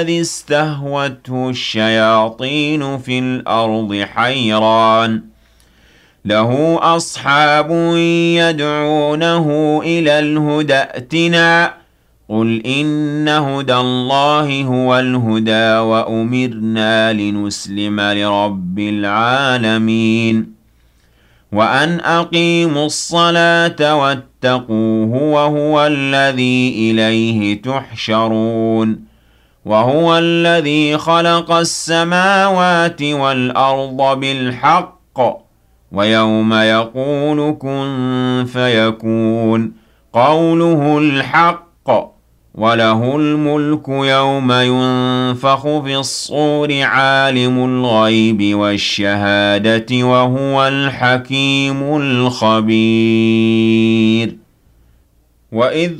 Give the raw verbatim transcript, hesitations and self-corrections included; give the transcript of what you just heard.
الذي استهوته الشياطين في الأرض حيران له أصحاب يدعونه إلى الهدى ائتنا قل إن هدى الله هو الهدى وأمرنا لنسلم لرب العالمين وأن أقيموا الصلاة واتقوه وهو الذي إليه تحشرون وهو الذي خلق السماوات والأرض بالحق ويوم يقول كن فيكون قوله الحق وله الملك يوم ينفخ في الصور عالم الغيب والشهادة وهو الحكيم الخبير وإذ